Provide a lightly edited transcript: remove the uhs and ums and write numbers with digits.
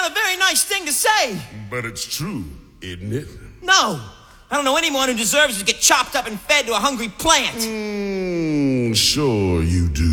not a very nice thing to say. But it's true, isn't it? No. I don't know anyone who deserves to get chopped up and fed to a hungry plant. Sure you do.